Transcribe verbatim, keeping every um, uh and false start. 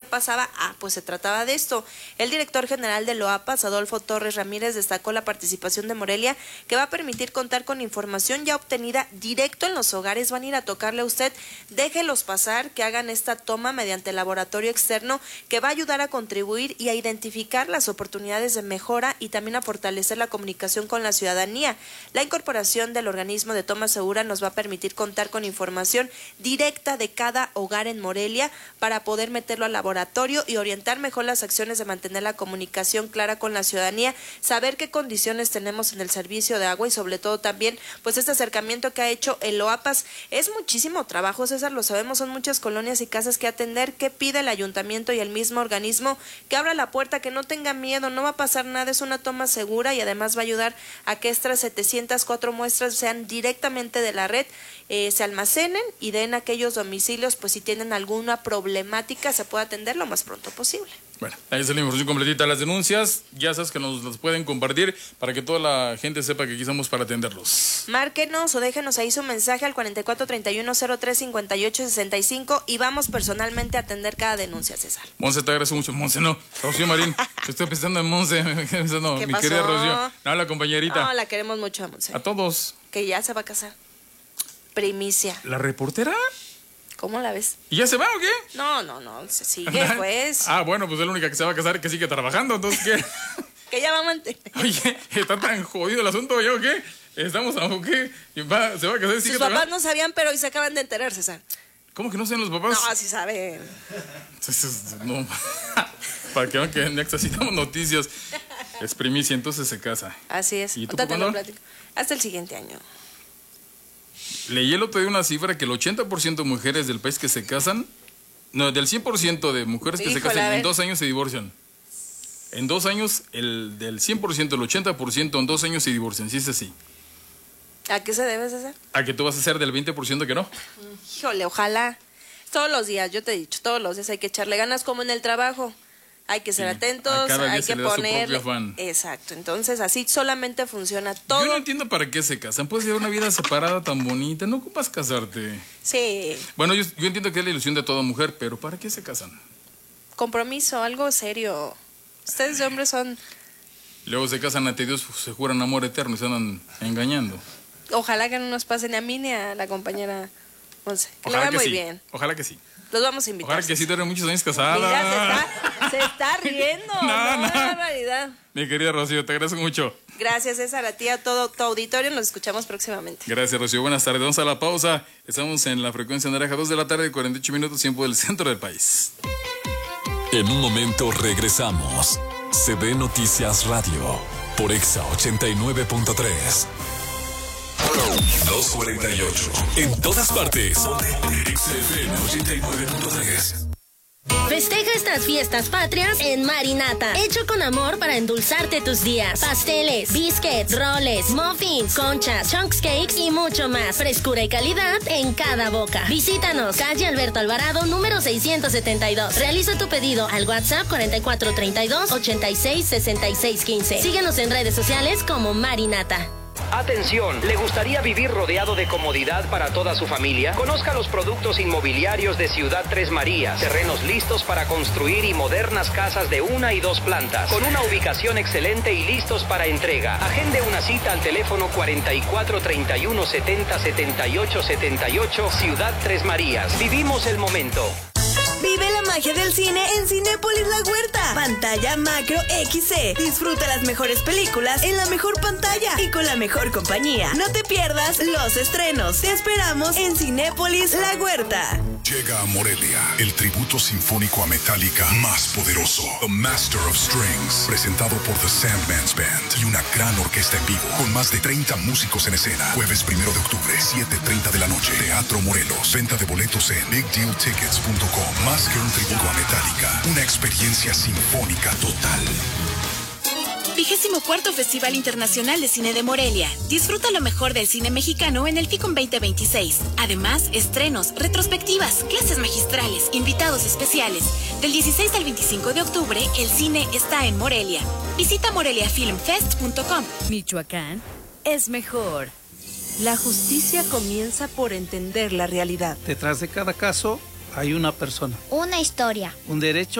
pasaba, ah, pues se trataba de esto. El director general de Loapas, Adolfo Torres Ramírez, destacó la participación de Morelia, que va a permitir contar con información ya obtenida directo en los hogares. Van a ir a tocarle a usted, déjelos pasar, que hagan esta toma mediante laboratorio externo, que va a ayudar a contribuir y a identificar las oportunidades de mejora y también a fortalecer la comunicación con la ciudadanía. La incorporación del organismo de toma segura nos va a permitir contar con información directa de cada hogar en Morelia para poder meterlo al laboratorio y orientar mejor las acciones de mantener la comunicación clara con la ciudadanía, saber qué condiciones tenemos en el servicio de agua y sobre todo también pues este acercamiento que ha hecho el Loapas. Es muchísimo trabajo, César, lo sabemos, son muchas colonias y casas que atender. ¿Qué pide el ayuntamiento y el mismo organismo? Que abra la puerta, que no tenga miedo, no va a pasar nada, es una toma segura y además va a ayudar a que estas setecientas cuatro muestras sean directamente de la red, eh, se almacenen y den a aquellos domicilios, pues si tienen alguna problemática se pueda atender lo más pronto posible. Bueno, ahí está la información completita de las denuncias. Ya sabes que nos las pueden compartir para que toda la gente sepa que aquí estamos para atenderlos. Márquenos o déjenos ahí su mensaje al cuarenta y cuatro treinta y uno cero tres cincuenta y ocho sesenta y cinco y vamos personalmente a atender cada denuncia, César. Monse, te agradezco mucho. Monse, no. Rocío Marín. Estoy pensando en Monse. No, ¿Qué mi pasó? querida Rocío. No, la compañerita. No, la queremos mucho a Monse. A todos. Que ya se va a casar. Primicia. ¿La reportera? ¿Cómo la ves? ¿Y ya se va o qué? No, no, no, se sigue, pues. Ah, bueno, pues es la única que se va a casar y que sigue trabajando, entonces, ¿qué? Que ya va a mantener. Oye, ¿está tan jodido el asunto yo o qué? ¿Estamos a qué? Va, ¿Se va a casar y sigue Sus papás trabajando? no sabían, pero hoy se acaban de enterar, César. ¿Cómo que no saben los papás? No, sí saben. Entonces, no. Para que vean que necesitamos noticias. Es primicia, entonces se casa. Así es. ¿Y tú Ahorita te cuándo? lo platico. Hasta el siguiente año. Leí el otro día una cifra que el ochenta por ciento de mujeres del país que se casan, no, del cien por ciento de mujeres que Híjole, se casan, a ver. en dos años se divorcian. En dos años, el del cien por ciento, el ochenta por ciento en dos años se divorcian. Sí es así. ¿A qué se debe, César? ¿A que tú vas a ser del veinte por ciento que no? Híjole, ojalá. Todos los días, yo te he dicho, todos los días hay que echarle ganas como en el trabajo. Hay que ser Sí, a atentos, cada día hay se que le da su ponerle. propio afán. Exacto, entonces así solamente funciona todo. Yo no entiendo para qué se casan. Puedes llevar una vida separada tan bonita. No ocupas casarte. Sí, Bueno, yo, yo entiendo que es la ilusión de toda mujer, pero ¿para qué se casan? compromiso, algo serio. Ustedes de hombres son, Luego se casan ante Dios, se juran amor eterno y se andan engañando. ojalá que no nos pase ni a mí ni a la compañera Monse. Que le Ojalá va que muy sí. bien. Ojalá que sí. Los vamos a invitar. Ojalá que sí, César. tú eres muchos años casada. Mira, se está, se está riendo. No, No, no. no, barbaridad. Mi querida Rocío, te agradezco mucho. Gracias, César, a ti, a todo tu auditorio. Nos escuchamos próximamente. Gracias, Rocío. Buenas tardes. Vamos a la pausa. Estamos en la frecuencia naranja, dos de la tarde, cuarenta y ocho minutos, tiempo del centro del país. En un momento regresamos. C B Noticias Radio por Exa ochenta y nueve punto tres. dos cuarenta y ocho. En todas partes. Exa F M ochenta y nueve punto tres. Festeja estas fiestas patrias en Marinata, hecho con amor para endulzarte tus días. Pasteles, biscuits, roles, muffins, conchas, chunks cakes y mucho más. Frescura y calidad en cada boca. Visítanos, calle Alberto Alvarado, número seiscientos setenta y dos. Realiza tu pedido al WhatsApp cuarenta y cuatro treinta y dos ochenta y seis sesenta y seis quince. Síguenos en redes sociales como Marinata. Atención, ¿le gustaría vivir rodeado de comodidad para toda su familia? Conozca los productos inmobiliarios de Ciudad Tres Marías. Terrenos listos para construir y modernas casas de una y dos plantas, con una ubicación excelente y listos para entrega. Agende una cita al teléfono cuarenta y cuatro treinta y uno setenta setenta y ocho setenta y ocho, Ciudad Tres Marías. Vivimos el momento. Vive la magia del cine en Cinépolis La Huerta. Pantalla macro X C. Disfruta las mejores películas en la mejor pantalla y con la mejor compañía. No te pierdas los estrenos. Te esperamos en Cinépolis La Huerta. Llega a Morelia el tributo sinfónico a Metallica más poderoso, The Master of Strings, presentado por The Sandman's Band y una gran orquesta en vivo con más de treinta músicos en escena. Jueves primero de octubre, siete treinta de la noche, Teatro Morelos. Venta de boletos en big deal tickets punto com. Más que un tributo a Metallica, una experiencia sinfónica total. Vigésimo cuarto Festival Internacional de Cine de Morelia. Disfruta lo mejor del cine mexicano en el FICOM veinte veintiséis. Además, estrenos, retrospectivas, clases magistrales, invitados especiales. Del dieciséis al veinticinco de octubre, el cine está en Morelia. Visita morelia film fest punto com. Michoacán es mejor. La justicia comienza por entender la realidad. Detrás de cada caso hay una persona. Una historia. Un derecho